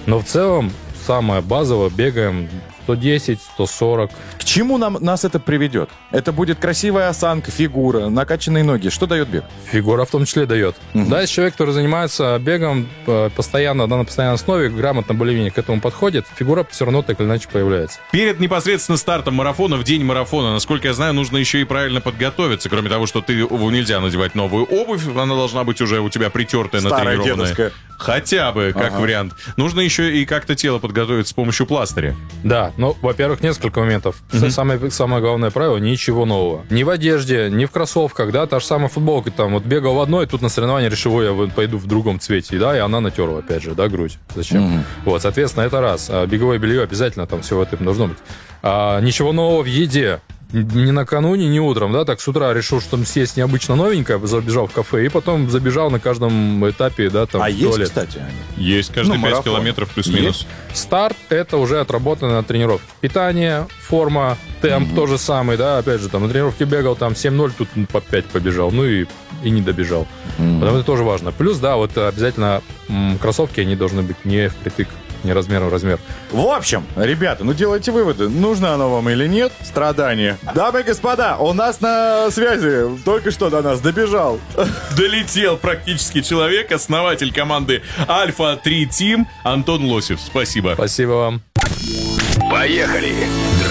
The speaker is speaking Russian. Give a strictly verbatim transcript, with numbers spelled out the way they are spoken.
Но в целом, самое базовое, бегаем сто десять - сто сорок. К чему нам, нас это приведет? Это будет красивая осанка, фигура, накачанные ноги. Что дает бег? Фигура в том числе дает. Угу. Да, если человек, который занимается бегом постоянно, да, на постоянной основе, грамотно более-менее к этому подходит, фигура все равно так или иначе появляется. Перед непосредственно стартом марафона, в день марафона, насколько я знаю, нужно еще и правильно подготовиться. Кроме того, что ты нельзя надевать новую обувь, она должна быть уже у тебя притертая, старая, натренированная. дедовская. Хотя бы, как ага. вариант. Нужно еще и как-то тело подготовить с помощью пластыря. Да, ну, во-первых, несколько моментов. Mm-hmm. Самое, самое главное правило — ничего нового. Ни в одежде, ни в кроссовках, да, та же самая футболка, там, вот бегал в одной, тут на соревнования решил, я пойду в другом цвете, да, и она натерла, опять же, да, грудь. Зачем? Mm-hmm. Вот, соответственно, это раз. А беговое белье обязательно там все в этом должно быть. А, ничего нового в еде. Ни накануне, ни утром, да, так с утра решил, что съесть необычно новенькое, забежал в кафе, и потом забежал на каждом этапе, да, там, а в есть, туалет. Кстати, они? Есть, каждые ну, пять марафон. километров плюс-минус. Старт — это уже отработанная тренировка. Питание, форма, темп mm-hmm. тоже самый, да, опять же, там, на тренировке бегал, там, семь ноль, тут по пять побежал, ну и, и не добежал. Mm-hmm. Потому это тоже важно. Плюс, да, вот обязательно м, кроссовки, они должны быть не впритык, не размером в размер. В общем, ребята, ну делайте выводы, нужно оно вам или нет, страдание. Дамы и господа, у нас на связи только что до нас добежал. Долетел практически человек, основатель команды Альфа три Team Антон Лосев. Спасибо. Спасибо вам. Поехали!